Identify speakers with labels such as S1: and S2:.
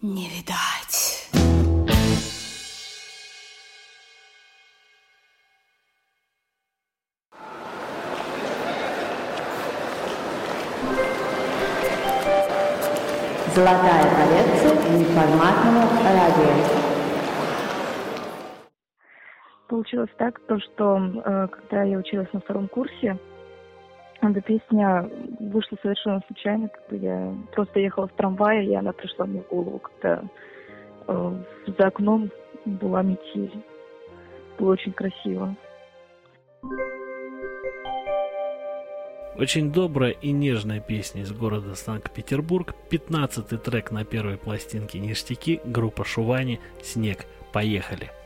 S1: не видать.
S2: Золотая коллекция неформатного радио.
S3: Получилось так, что когда я училась на втором курсе, эта песня вышла совершенно случайно, когда я просто ехала в трамвае, и она пришла мне в голову, когда за окном была метель. Было очень красиво.
S4: Очень добрая и нежная песня из города Санкт-Петербург. 15-й трек на первой пластинке «Ништяки», группа Шувани, «Снег». Поехали!